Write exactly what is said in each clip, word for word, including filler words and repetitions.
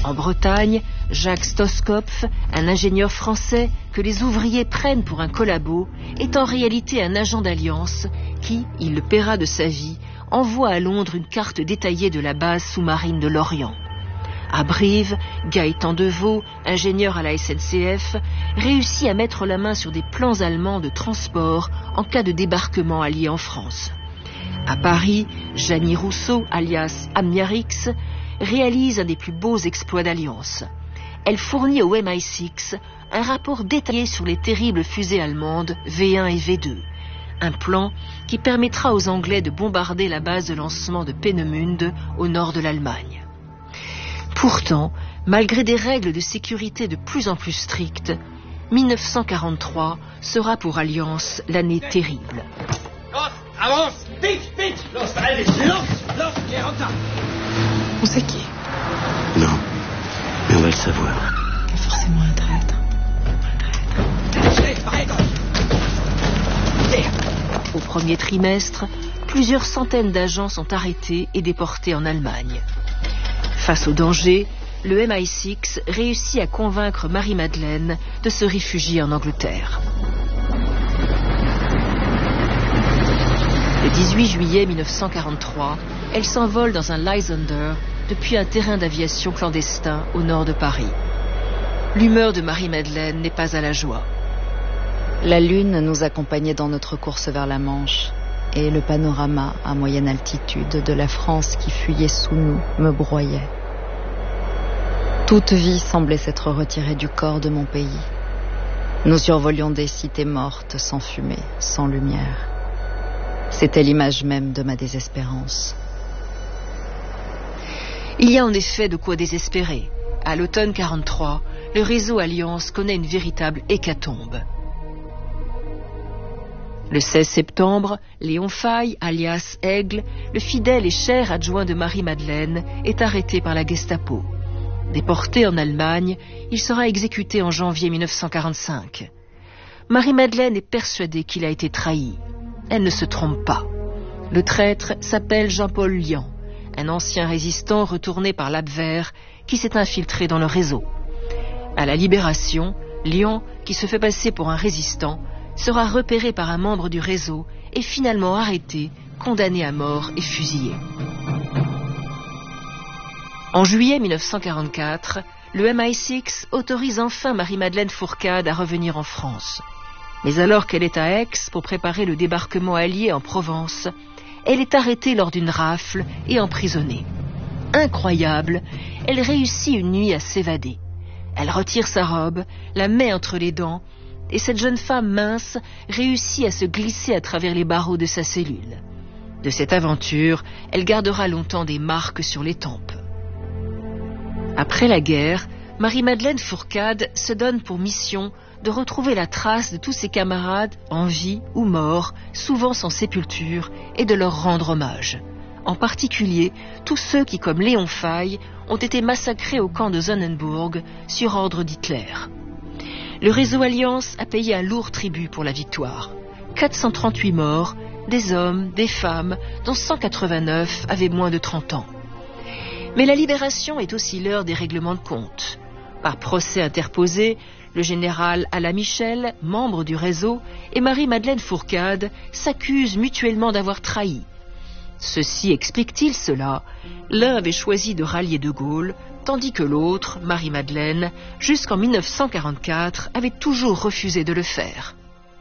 En Bretagne, Jacques Stoskopf, un ingénieur français que les ouvriers prennent pour un collabo, est en réalité un agent d'Alliance qui, il le paiera de sa vie, envoie à Londres une carte détaillée de la base sous-marine de l'Orient. À Brive, Gaëtan Deveau, ingénieur à la S N C F, réussit à mettre la main sur des plans allemands de transport en cas de débarquement allié en France. À Paris, Janie Rousseau, alias Amniarix, réalise un des plus beaux exploits d'Alliance. Elle fournit au M I six un rapport détaillé sur les terribles fusées allemandes V un et V deux, un plan qui permettra aux Anglais de bombarder la base de lancement de Peenemünde au nord de l'Allemagne. Pourtant, malgré des règles de sécurité de plus en plus strictes, mille neuf cent quarante-trois sera pour Alliance l'année terrible. Avance! Vite, vite! Los, allez, los, los, qui est rentré. On sait qui? Non, mais on va le savoir. Il y a forcément un traître. Un traître. Au premier trimestre, plusieurs centaines d'agents sont arrêtés et déportés en Allemagne. Face au danger, le M I six réussit à convaincre Marie-Madeleine de se réfugier en Angleterre. Le dix-huit juillet mille neuf cent quarante-trois, elle s'envole dans un Lysander depuis un terrain d'aviation clandestin au nord de Paris. L'humeur de Marie-Madeleine n'est pas à la joie. La lune nous accompagnait dans notre course vers la Manche, et le panorama à moyenne altitude de la France qui fuyait sous nous me broyait. Toute vie semblait s'être retirée du corps de mon pays. Nous survolions des cités mortes, sans fumée, sans lumière. C'était l'image même de ma désespérance. Il y a en effet de quoi désespérer. À l'automne quarante-trois, le réseau Alliance connaît une véritable hécatombe. Le seize septembre, Léon Faye, alias Aigle, le fidèle et cher adjoint de Marie-Madeleine, est arrêté par la Gestapo. Déporté en Allemagne, il sera exécuté en janvier mille neuf cent quarante-cinq. Marie-Madeleine est persuadée qu'il a été trahi. Elle ne se trompe pas. Le traître s'appelle Jean-Paul Lian, un ancien résistant retourné par l'Abwehr qui s'est infiltré dans le réseau. À la Libération, Lian, qui se fait passer pour un résistant, sera repéré par un membre du réseau et finalement arrêté, condamné à mort et fusillé. En juillet mille neuf cent quarante-quatre, le M I six autorise enfin Marie-Madeleine Fourcade à revenir en France. Mais alors qu'elle est à Aix pour préparer le débarquement allié en Provence, elle est arrêtée lors d'une rafle et emprisonnée. Incroyable, elle réussit une nuit à s'évader. Elle retire sa robe, la met entre les dents, et cette jeune femme mince réussit à se glisser à travers les barreaux de sa cellule. De cette aventure, elle gardera longtemps des marques sur les tempes. Après la guerre, Marie-Madeleine Fourcade se donne pour mission de retrouver la trace de tous ses camarades en vie ou morts, souvent sans sépulture, et de leur rendre hommage. En particulier, tous ceux qui, comme Léon Faye, ont été massacrés au camp de Sonnenburg sur ordre d'Hitler. Le réseau Alliance a payé un lourd tribut pour la victoire. quatre cent trente-huit morts, des hommes, des femmes, dont cent quatre-vingt-neuf avaient moins de trente ans. Mais la libération est aussi l'heure des règlements de compte. Par procès interposé, le général Alain Michel, membre du réseau, et Marie-Madeleine Fourcade s'accusent mutuellement d'avoir trahi. Ceci explique-t-il cela? L'un avait choisi de rallier De Gaulle, tandis que l'autre, Marie-Madeleine, jusqu'en mille neuf cent quarante-quatre, avait toujours refusé de le faire.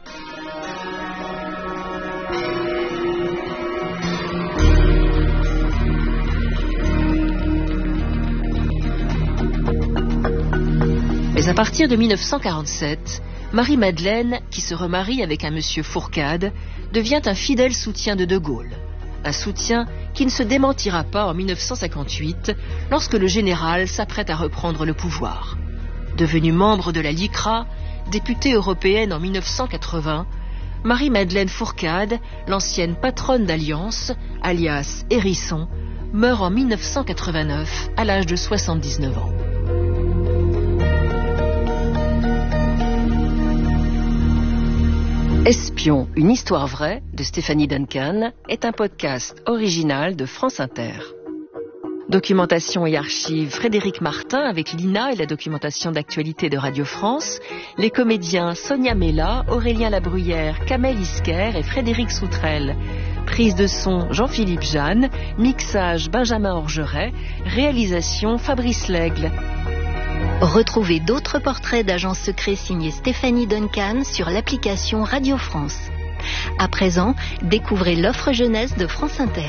Mais à partir de mille neuf cent quarante-sept, Marie-Madeleine, qui se remarie avec un monsieur Fourcade, devient un fidèle soutien de De Gaulle. Un soutien qui ne se démentira pas en mille neuf cent cinquante-huit, lorsque le général s'apprête à reprendre le pouvoir. Devenue membre de la LICRA, députée européenne en mille neuf cent quatre-vingts, Marie-Madeleine Fourcade, l'ancienne patronne d'Alliance, alias Hérisson, meurt en mille neuf cent quatre-vingt-neuf à l'âge de soixante-dix-neuf ans. Espion, une histoire vraie de Stéphanie Duncan est un podcast original de France Inter. Documentation et archives, Frédéric Martin avec l'I N A et la documentation d'actualité de Radio France. Les comédiens Sonia Mella, Aurélien Labruyère, Kamel Isker et Frédéric Soutrel. Prise de son Jean-Philippe Jeanne, mixage Benjamin Orgeret, réalisation Fabrice Lègle. Retrouvez d'autres portraits d'agents secrets signés Stéphanie Duncan sur l'application Radio France. À présent, découvrez l'offre jeunesse de France Inter.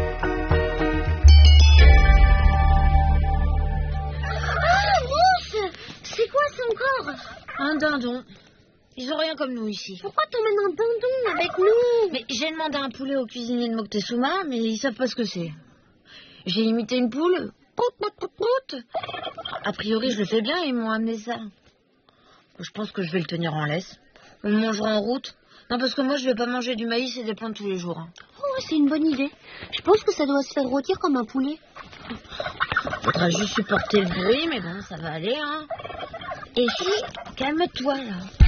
Un dindon. Ils ont rien comme nous ici. Pourquoi t'emmènes un dindon avec nous? Mais j'ai demandé un poulet au cuisinier de Moctezuma, mais ils savent pas ce que c'est. J'ai imité une poule. Prout, prout, prout, prout. A priori, je le fais bien et ils m'ont amené ça. Je pense que je vais le tenir en laisse. On le mangera en route. Non, parce que moi, je vais pas manger du maïs et des pains tous les jours. Oh, c'est une bonne idée. Je pense que ça doit se faire rôtir comme un poulet. Faudra juste supporter le bruit, mais bon, ça va aller, hein. Et si, calme-toi, là.